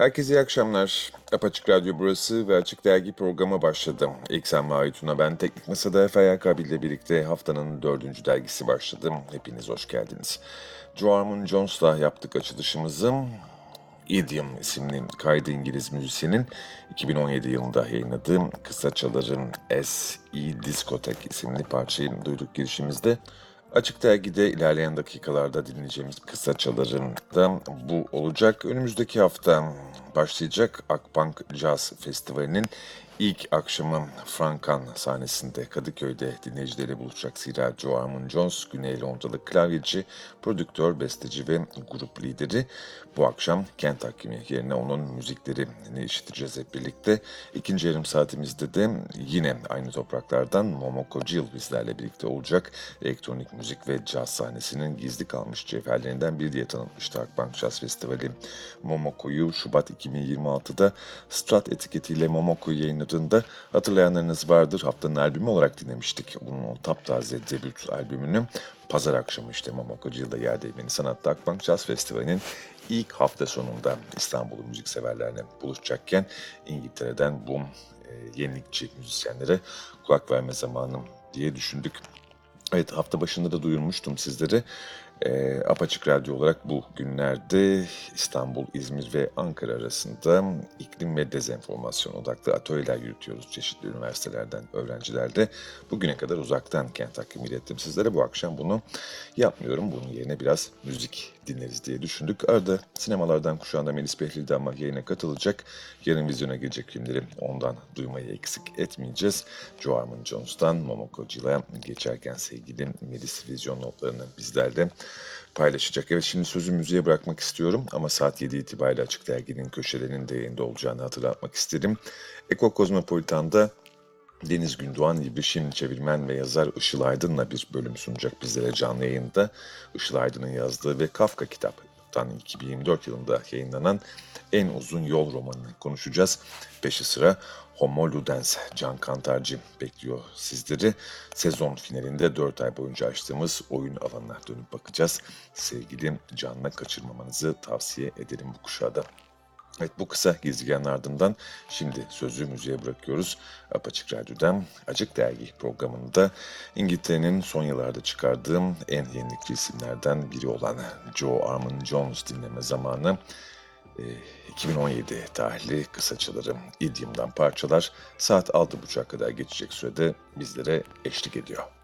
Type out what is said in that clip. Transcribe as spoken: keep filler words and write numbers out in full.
Herkese iyi akşamlar. Apaçık Radyo burası ve Açık Dergi programı başladı. İlksen Mahituna ben Teknik Masa'da Efe Ayakkabı ile birlikte haftanın dördüncü dergisi başladı. Hepiniz hoş geldiniz. Joe Armon Jones'la yaptık açılışımızı. Idiom isimli kaydı İngiliz müzisyenin iki bin on yedi yılında yayınladığı kısa çaların S E Discotheque isimli parçayı duyduk girişimizde. Açık Dergi'de ilerleyen dakikalarda dinleyeceğimiz kısa çaların da bu olacak. Önümüzdeki hafta başlayacak Akbank Jazz Festivali'nin ilk akşamı Frankan sahnesinde Kadıköy'de dinleyicileriyle buluşacak. Zira Joe Armon Jones, Güney Londralı klavyeci, prodüktör, besteci ve grup lideri. Bu akşam Kent Hakimi yerine onun müziklerini işiteceğiz hep birlikte. İkinci yarım saatimizde de yine aynı topraklardan Momoko Jill bizlerle birlikte olacak. Elektronik müzik ve caz sahnesinin gizli kalmış cevherlerinden biri diye tanıtmıştı Akbank Jazz Festivali. Momoko'yu Şubat iki bin yirmi altıda Strat etiketiyle Momoko'yu yayınladığında hatırlayanlarınız vardır. Haftanın albümü olarak dinlemiştik. Bunun o taptaze debüt albümünü. Pazar akşamı işte Momoko Jill'da yer değmeni sanatta Akbank Jazz Festivali'nin ilk hafta sonunda İstanbul'un müzikseverlerine buluşacakken İngiltere'den bu e, yenilikçi müzisyenlere kulak verme zamanı diye düşündük. Evet, hafta başında da duyurmuştum sizlere. E, Apaçık Radyo olarak bu günlerde İstanbul, İzmir ve Ankara arasında iklim ve dezenformasyon odaklı atölyeler yürütüyoruz çeşitli üniversitelerden öğrencilerde. Bugüne kadar uzaktan Kent hakkımı ilettim sizlere. Bu akşam bunu yapmıyorum. Bunun yerine biraz müzik dinleriz diye düşündük. Arada sinemalardan kuşağında Melis Behlili ama yayına katılacak. Yarın vizyona gelecek filmleri ondan duymayı eksik etmeyeceğiz. Joe Armon Jones'tan Momoko Jill'a geçerken sevgili Melis vizyon notlarını bizlerle paylaşacak. Evet, şimdi sözü müziğe bırakmak istiyorum ama saat yedi itibariyle Açık Dergi'nin köşelerinin de yayında olacağını hatırlatmak isterim. Eko Kozmopolitan'da Deniz Gündoğan, İbrişim çevirmen ve yazar Işıl Aydın'la bir bölüm sunacak bizlere canlı yayında. Işıl Aydın'ın yazdığı ve Kafka kitaptan iki bin yirmi dört yılında yayınlanan En Uzun Yol romanını konuşacağız. Peşi sıra Homo Ludens, Can Kantarcı bekliyor sizleri. Sezon finalinde dört ay boyunca açtığımız oyun alanına dönüp bakacağız. Sevgili Can'la kaçırmamanızı tavsiye ederim bu kuşağıda. Evet, bu kısa gizligenin ardından şimdi sözü müziğe bırakıyoruz. Apaçık Radyo'dan Açık Dergi programında İngiltere'nin son yıllarda çıkardığım en yenilikçi isimlerden biri olan Joe Armon Jones dinleme zamanı. iki bin on yedi tarihli kısaçalarım Idiom'dan parçalar saat altı buçuğa kadar geçecek sürede bizlere eşlik ediyor.